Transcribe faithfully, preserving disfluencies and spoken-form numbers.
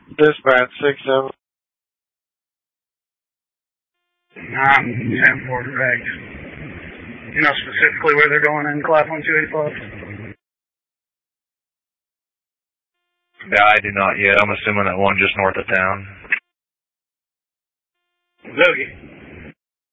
Dispatch six seven. Nah, ten four direct. You know specifically where they're going in class one two eight five? Yeah, I do not yet. I'm assuming that one just north of town. Zogie.